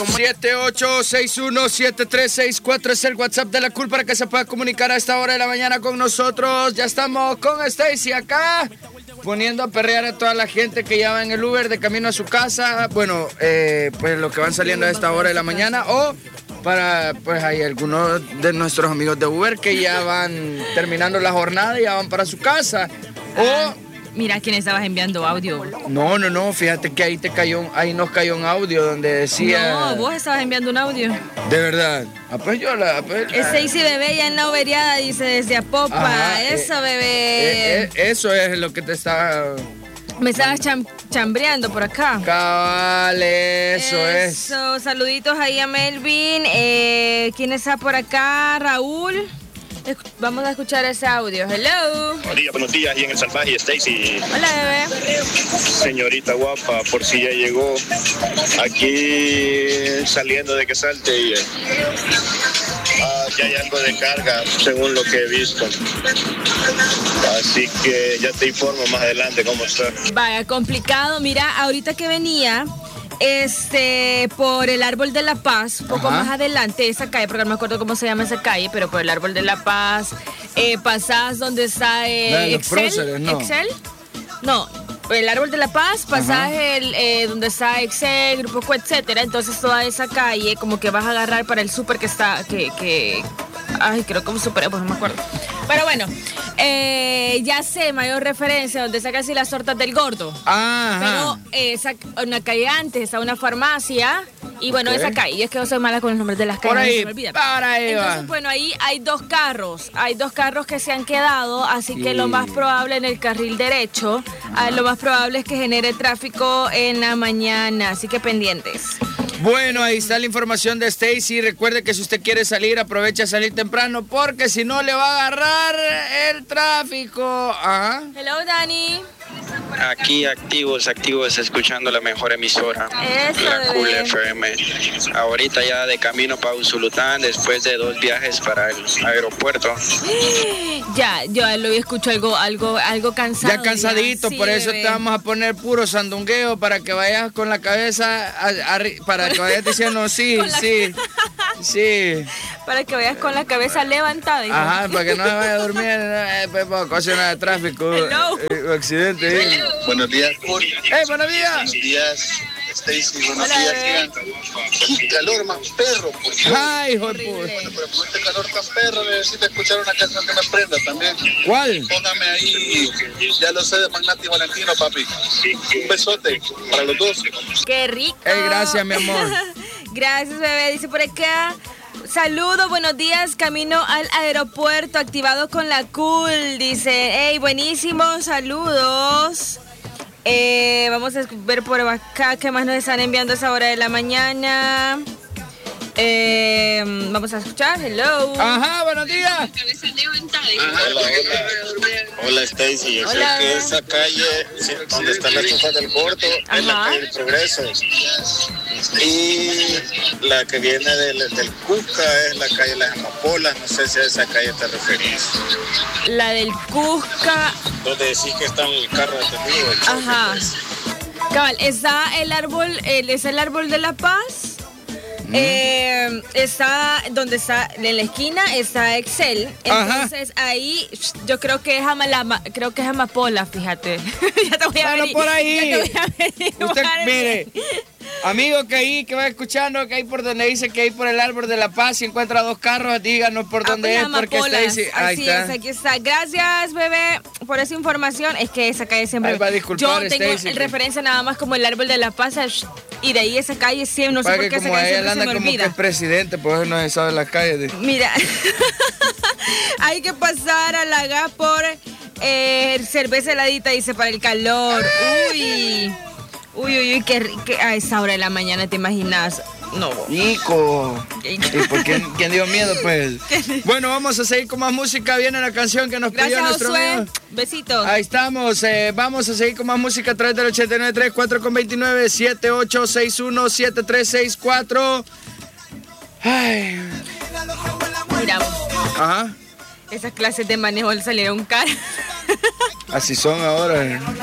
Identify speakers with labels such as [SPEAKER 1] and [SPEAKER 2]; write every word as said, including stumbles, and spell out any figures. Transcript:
[SPEAKER 1] siete ocho seis uno siete tres seis cuatro es el WhatsApp de la Cool para que se pueda comunicar a esta hora de la mañana con nosotros. Ya estamos con Stacy acá, poniendo a perrear a toda la gente que ya va en el Uber de camino a su casa. Bueno, eh, pues los que van saliendo a esta hora de la mañana, o para, pues hay algunos de nuestros amigos de Uber que ya van terminando la jornada y ya van para su casa. O
[SPEAKER 2] mira quién estabas enviando audio.
[SPEAKER 1] No, no, no, fíjate que ahí te cayó, ahí nos cayó un audio donde decía.
[SPEAKER 2] No, vos estabas enviando un audio.
[SPEAKER 1] De verdad. Ah, pues yo la. Pues,
[SPEAKER 2] es Stacy Bebé ya en la uberiada, dice desde Apopa. Ajá, eso, eh, bebé.
[SPEAKER 1] Eh, eh, eso es lo que te estaba.
[SPEAKER 2] Me estabas cham chambreando por acá.
[SPEAKER 1] Cabal, eso, eso es.
[SPEAKER 2] Eso, saluditos ahí a Melvin. Eh, ¿Quién está por acá? Raúl. Vamos a escuchar ese audio. Hello.
[SPEAKER 3] Buenos días, buenos días. Y en el Salvaje, Stacy.
[SPEAKER 2] Hola, bebé.
[SPEAKER 3] Señorita guapa, por si ya llegó. Aquí saliendo de que salte y ah, ya hay algo de carga, según lo que he visto. Así que ya te informo más adelante cómo está.
[SPEAKER 2] Vaya, complicado. Mira, ahorita que venía Este, por el Árbol de la Paz, un poco Ajá. más adelante, esa calle, porque no me acuerdo cómo se llama esa calle, pero por el Árbol de la Paz, eh, pasás donde está eh, Excel, próceres, no. Excel, no, el Árbol de la Paz, pasás el, eh, donde está Excel, Grupo Co, etcétera, entonces toda esa calle, como que vas a agarrar para el súper que está, que, que, ay, creo que un súper, pues no me acuerdo. Pero bueno, eh, ya sé, mayor referencia, donde está casi las tortas del gordo.
[SPEAKER 1] Ajá.
[SPEAKER 2] Pero eh, esa, una calle antes, está una farmacia. Y bueno, okay. esa calle, y es que yo soy mala con los nombres de las calles.
[SPEAKER 1] Por ahí,
[SPEAKER 2] no se me olvida.
[SPEAKER 1] Para ahí
[SPEAKER 2] Entonces,
[SPEAKER 1] va.
[SPEAKER 2] bueno, ahí hay dos carros. Hay dos carros que se han quedado, así sí. que lo más probable en el carril derecho, ah, lo más probable es que genere tráfico en la mañana. Así que pendientes.
[SPEAKER 1] Bueno, ahí está la información de Stacy. Recuerde que si usted quiere salir, aprovecha a salir temprano, porque si no le va a agarrar el tráfico. Ajá.
[SPEAKER 2] Hello, Dani.
[SPEAKER 4] Aquí activos, activos, escuchando la mejor emisora,
[SPEAKER 2] Eso,
[SPEAKER 4] la
[SPEAKER 2] bebé.
[SPEAKER 4] Cool F M. Ahorita ya de camino para Usulután, después de dos viajes para el aeropuerto.
[SPEAKER 2] Ya, yo lo escucho algo, algo, algo cansado.
[SPEAKER 1] Ya cansadito,
[SPEAKER 2] ya.
[SPEAKER 1] por
[SPEAKER 2] Sí,
[SPEAKER 1] eso
[SPEAKER 2] bebé.
[SPEAKER 1] te vamos a poner puro sandungueo para que vayas con la cabeza, a, a, para que vayas diciendo sí, sí, sí.
[SPEAKER 2] Para que vayas con la cabeza levantada. Hijo.
[SPEAKER 1] Ajá, para que no se vaya a dormir, eh, pues, por ocasionar de tráfico, eh, accidente. Eh.
[SPEAKER 3] Buenos días, Cool.
[SPEAKER 1] ¡Eh, buenos días!
[SPEAKER 3] Buenos días, Stacy. Buenos
[SPEAKER 2] Hola,
[SPEAKER 3] días,
[SPEAKER 2] bebé.
[SPEAKER 3] Qué calor más perro, por Dios.
[SPEAKER 1] ¡Ay, hijo de puta!
[SPEAKER 3] Bueno, pero con este calor tan perro necesito escuchar una canción que me prenda también.
[SPEAKER 1] ¿Cuál?
[SPEAKER 3] Póngame ahí, ya lo sé, de Magnati Valentino, papi. Un besote para los dos.
[SPEAKER 2] ¡Qué rico!
[SPEAKER 1] ¡Ey, gracias, mi amor!
[SPEAKER 2] Gracias, bebé. Dice por acá... Saludos, buenos días, camino al aeropuerto, activado con la Cool, dice, hey, buenísimo, saludos. Eh, vamos a ver por acá qué más nos están enviando a esa hora de la mañana. Eh, vamos a escuchar, hello.
[SPEAKER 1] Ajá, buenos días.
[SPEAKER 3] Ajá, hola, hola. Hola, Stacy. Yo
[SPEAKER 2] Hola.
[SPEAKER 3] sé que esa calle, sí, donde está la chufa del gordo,
[SPEAKER 2] Ajá.
[SPEAKER 3] es la calle del Progreso. Y la que viene del, del Cusca es la calle Las Amapolas. No sé si a esa calle te referís.
[SPEAKER 2] La del Cusca.
[SPEAKER 3] Donde decís que está el carro detenido. El
[SPEAKER 2] Ajá. Cabal, está el árbol, el, es el árbol de la Paz. Eh, está donde está en la esquina está Excel, entonces Ajá. ahí yo creo que es Amalama, creo que es Amapola, fíjate. Ya te voy a
[SPEAKER 1] bueno,
[SPEAKER 2] venir,
[SPEAKER 1] por ahí.
[SPEAKER 2] ya te voy a
[SPEAKER 1] Usted
[SPEAKER 2] venir.
[SPEAKER 1] mire, amigo que ahí que va escuchando, que ahí por donde dice que ahí por el árbol de la Paz si encuentra dos carros, díganos por
[SPEAKER 2] Ah,
[SPEAKER 1] dónde
[SPEAKER 2] pues,
[SPEAKER 1] es, porque está ahí, ahí
[SPEAKER 2] así
[SPEAKER 1] está.
[SPEAKER 2] es, aquí está. Gracias, bebé, por esa información. Es que esa calle siempre.
[SPEAKER 1] Ay, va a disculpar,
[SPEAKER 2] yo tengo
[SPEAKER 1] Stacy,
[SPEAKER 2] el
[SPEAKER 1] que...
[SPEAKER 2] referencia nada más como el árbol de la Paz y de ahí esa calle siempre, no sé
[SPEAKER 1] Para
[SPEAKER 2] por
[SPEAKER 1] que
[SPEAKER 2] qué esa
[SPEAKER 1] como
[SPEAKER 2] calle
[SPEAKER 1] ella
[SPEAKER 2] siempre
[SPEAKER 1] anda
[SPEAKER 2] se me
[SPEAKER 1] como
[SPEAKER 2] olvida.
[SPEAKER 1] que es presidente, por eso no se sabe las calles. De...
[SPEAKER 2] Mira, hay que pasar a la gas por eh, cerveza heladita, dice, para el calor. Uy, uy, uy, uy, qué rico. A esa hora de la mañana, ¿te imaginas? No.
[SPEAKER 1] Nico. ¿Y por qué, quién dio miedo, pues? Bueno, vamos a seguir con más música. Viene la canción que nos pidió
[SPEAKER 2] Gracias,
[SPEAKER 1] nuestro
[SPEAKER 2] Josué.
[SPEAKER 1] amigo.
[SPEAKER 2] Besitos.
[SPEAKER 1] Ahí estamos. Eh, vamos a seguir con más música a través del ochenta y nueve treinta y cuatro con veintinueve, siete ocho seis uno siete tres seis cuatro. Ay.
[SPEAKER 2] Mira,
[SPEAKER 1] Ajá.
[SPEAKER 2] esas clases de manejo le salieron caras.
[SPEAKER 1] Así son ahora.